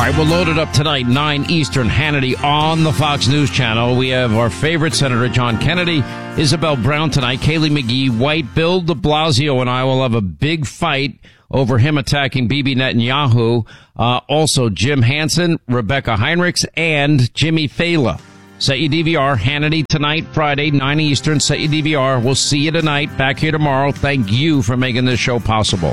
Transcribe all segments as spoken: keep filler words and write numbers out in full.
right, we'll load it up tonight, nine Eastern, Hannity on the Fox News Channel. We have our favorite Senator John Kennedy, Isabel Brown tonight, Kayleigh McGee, White, Bill de Blasio, and I will have a big fight over him attacking Bibi Netanyahu. Uh, also, Jim Hansen, Rebecca Heinrichs, and Jimmy Fallon. Set your D V R, Hannity tonight, Friday, nine Eastern. Set your D V R. We'll see you tonight. Back here tomorrow. Thank you for making this show possible.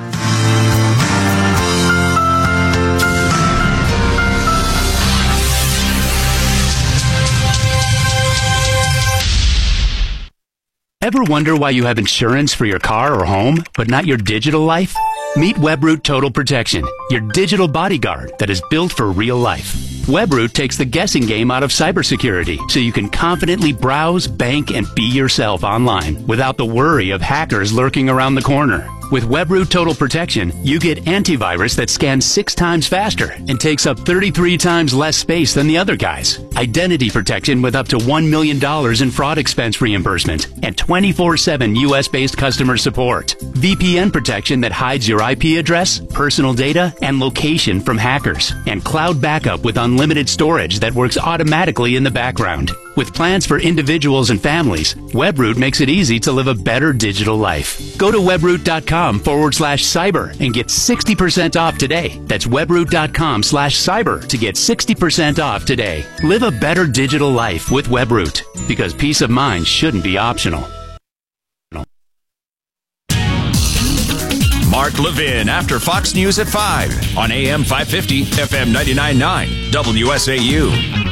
Ever wonder why you have insurance for your car or home, but not your digital life? Meet Webroot Total Protection, your digital bodyguard that is built for real life. Webroot takes the guessing game out of cybersecurity, so you can confidently browse, bank, and be yourself online without the worry of hackers lurking around the corner. With Webroot Total Protection, you get antivirus that scans six times faster and takes up thirty-three times less space than the other guys. Identity protection with up to one million dollars in fraud expense reimbursement and twenty-four seven U S-based customer support. V P N protection that hides your I P address, personal data, and location from hackers. And cloud backup with unlimited storage that works automatically in the background. With plans for individuals and families, Webroot makes it easy to live a better digital life. Go to webroot.com forward slash cyber and get sixty percent off today. That's webroot.com slash cyber to get sixty percent off today. Live a better digital life with Webroot, because peace of mind shouldn't be optional. Mark Levin after Fox News at five on A M five fifty, F M ninety-nine point nine, W S A U.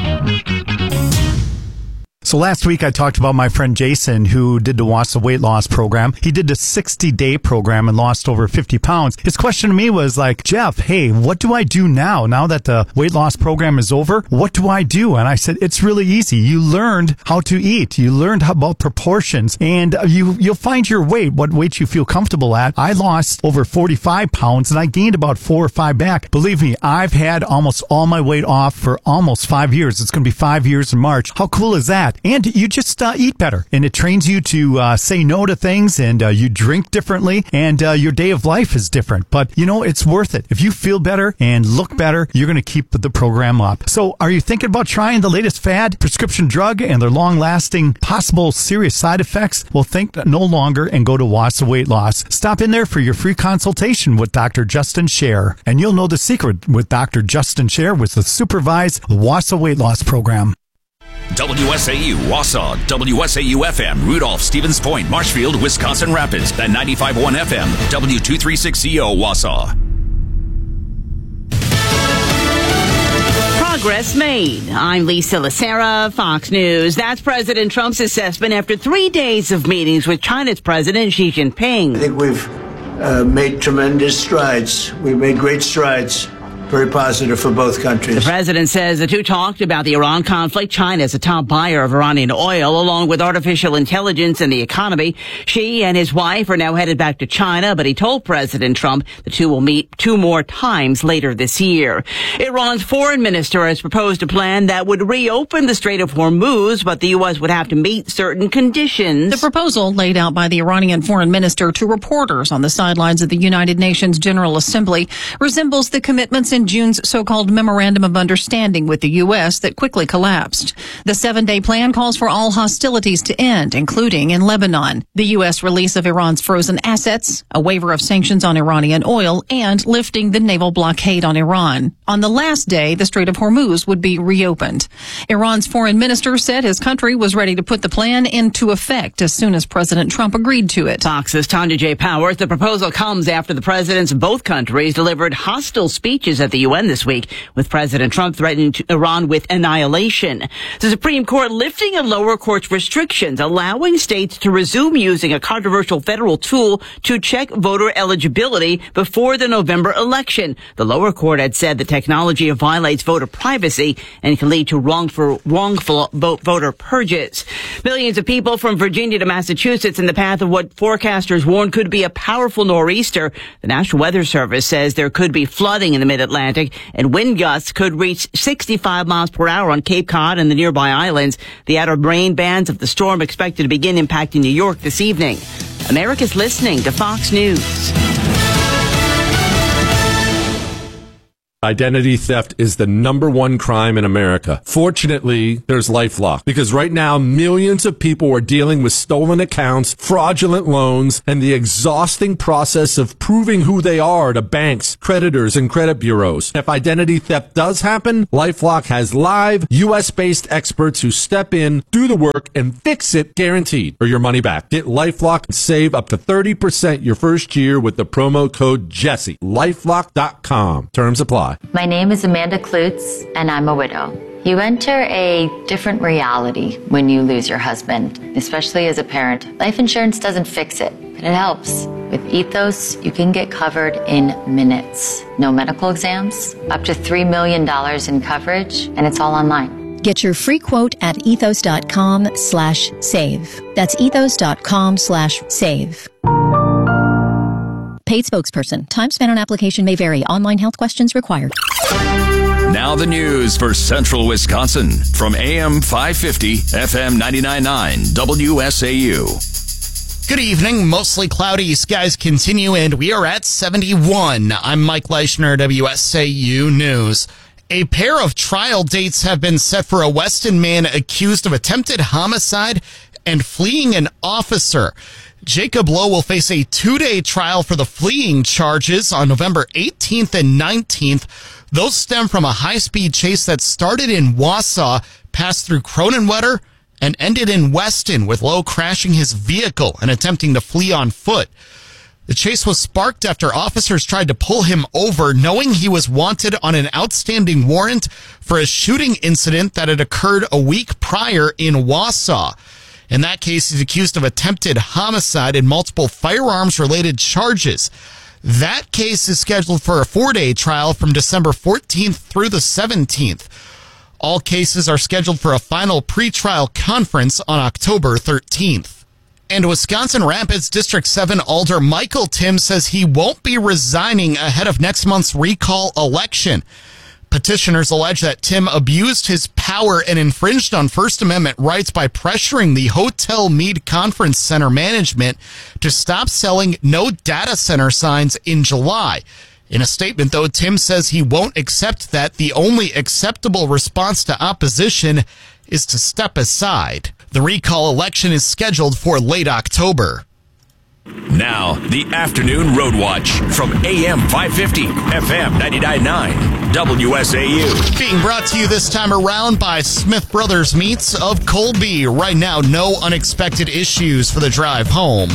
So last week I talked about my friend Jason who did the Wassa weight loss program. He did the sixty-day program and lost over fifty pounds. His question to me was like, Jeff, hey, what do I do now? Now that the weight loss program is over, what do I do? And I said, it's really easy. You learned how to eat. You learned about proportions, and you, you'll find your weight, what weight you feel comfortable at. I lost over forty-five pounds and I gained about four or five back. Believe me, I've had almost all my weight off for almost five years. It's going to be five years in March. How cool is that? And you just uh, eat better, and it trains you to uh, say no to things, and uh, you drink differently, and uh, your day of life is different. But, you know, it's worth it. If you feel better and look better, you're going to keep the program up. So are you thinking about trying the latest fad, prescription drug, and their long-lasting, possible serious side effects? Well, think no longer and go to Wassa Weight Loss. Stop in there for your free consultation with Doctor Justin Scher, and you'll know the secret with Doctor Justin Scher with the supervised Wassa Weight Loss program. W S A U, Wausau, W S A U F M, Rudolph, Stevens Point, Marshfield, Wisconsin Rapids, and ninety-five point one F M, W two thirty-six C O, Wausau. Progress made. I'm Lisa Lacera, Fox News. That's President Trump's assessment after three days of meetings with China's President Xi Jinping. I think we've uh, made tremendous strides. We've made great strides. Very positive for both countries. The president says the two talked about the Iran conflict. China is a top buyer of Iranian oil, along with artificial intelligence and the economy. Xi and his wife are now headed back to China, but he told President Trump the two will meet two more times later this year. Iran's foreign minister has proposed a plan that would reopen the Strait of Hormuz, but the U S would have to meet certain conditions. The proposal laid out by the Iranian foreign minister to reporters on the sidelines of the United Nations General Assembly resembles the commitments in June's so-called Memorandum of Understanding with the U S that quickly collapsed. The seven-day plan calls for all hostilities to end, including in Lebanon, the U S release of Iran's frozen assets, a waiver of sanctions on Iranian oil, and lifting the naval blockade on Iran. On the last day, the Strait of Hormuz would be reopened. Iran's foreign minister said his country was ready to put the plan into effect as soon as President Trump agreed to it. Fox's Tanya J. Powers. The proposal comes after the presidents of both countries delivered hostile speeches at the U N this week, with President Trump threatening to Iran with annihilation. The Supreme Court lifting a lower court's restrictions, allowing states to resume using a controversial federal tool to check voter eligibility before the November election. The lower court had said the technology violates voter privacy and can lead to wrongful, wrongful voter purges. Millions of people from Virginia to Massachusetts in the path of what forecasters warned could be a powerful nor'easter. The National Weather Service says there could be flooding in the mid-Atlantic, and wind gusts could reach sixty-five miles per hour on Cape Cod and the nearby islands. The outer rain bands of the storm expected to begin impacting New York this evening. America's listening to Fox News. Identity theft is the number one crime in America. Fortunately, there's LifeLock, because right now millions of people are dealing with stolen accounts, fraudulent loans, and the exhausting process of proving who they are to banks, creditors, and credit bureaus. If identity theft does happen, LifeLock has live, U S-based experts who step in, do the work, and fix it guaranteed, or your money back. Get LifeLock and save up to thirty percent your first year with the promo code Jesse. LifeLock dot com. Terms apply. My name is Amanda Klutz, and I'm a widow. You enter a different reality when you lose your husband, especially as a parent. Life insurance doesn't fix it, but it helps. With Ethos, you can get covered in minutes. No medical exams, up to three million dollars in coverage, and it's all online. Get your free quote at ethos.com slash save. That's ethos.com slash save. Paid spokesperson. Time spent on application may vary. Online health questions required. Now the news for Central Wisconsin from A M five fifty, F M ninety-nine point nine, W S A U. Good evening. Mostly cloudy skies continue, and we are at seventy-one. I'm Mike Leischner, W S A U News. A pair of trial dates have been set for a Weston man accused of attempted homicide and fleeing an officer. Jacob Lowe will face a two-day trial for the fleeing charges on November eighteenth and nineteenth. Those stem from a high-speed chase that started in Wausau, passed through Cronenwetter, and ended in Weston, with Lowe crashing his vehicle and attempting to flee on foot. The chase was sparked after officers tried to pull him over, knowing he was wanted on an outstanding warrant for a shooting incident that had occurred a week prior in Wausau. In that case, he's accused of attempted homicide and multiple firearms-related charges. That case is scheduled for a four-day trial from December fourteenth through the seventeenth. All cases are scheduled for a final pretrial conference on October thirteenth. And Wisconsin Rapids District seven Alder Michael Tim says he won't be resigning ahead of next month's recall election. Petitioners allege that Tim abused his power and infringed on First Amendment rights by pressuring the Hotel Meade Conference Center management to stop selling no data center signs in July. In a statement, though, Tim says he won't accept that. The only acceptable response to opposition is to step aside. The recall election is scheduled for late October. Now, the Afternoon Road Watch from A M five fifty, F M ninety-nine point nine, W S A U. Being brought to you this time around by Smith Brothers Meats of Colby. Right now, no unexpected issues for the drive home.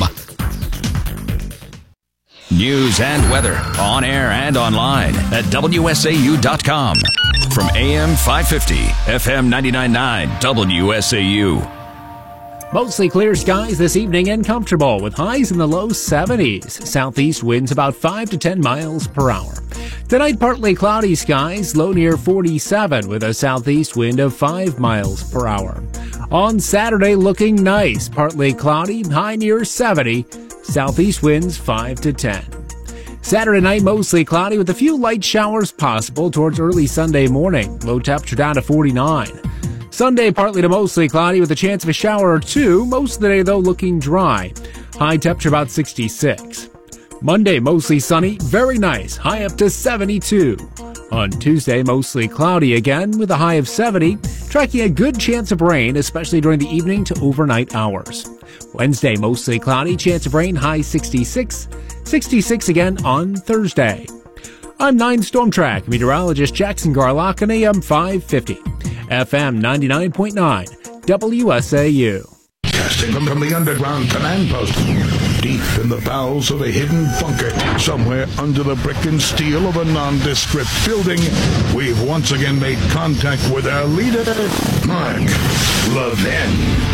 News and weather on air and online at W S A U dot com. From A M five fifty, F M ninety-nine point nine, W S A U. Mostly clear skies this evening and comfortable with highs in the low seventies. Southeast winds about five to ten miles per hour. Tonight, partly cloudy skies, low near forty-seven with a southeast wind of five miles per hour. On Saturday, looking nice, partly cloudy, high near seventy, southeast winds five to ten. Saturday night, mostly cloudy with a few light showers possible towards early Sunday morning. Low temperature down to forty-nine. Sunday, partly to mostly cloudy with a chance of a shower or two. Most of the day, though, looking dry. High temperature about sixty-six. Monday, mostly sunny, very nice. High up to seventy-two. On Tuesday, mostly cloudy again with a high of seventy. Tracking a good chance of rain, especially during the evening to overnight hours. Wednesday, mostly cloudy, chance of rain, high sixty-six. sixty-six again on Thursday. I'm nine Storm Track meteorologist Jackson Garlock on A M five fifty. F M ninety-nine point nine, W S A U. Casting from, from the underground command post, deep in the bowels of a hidden bunker, somewhere under the brick and steel of a nondescript building, we've once again made contact with our leader, Mark Levin.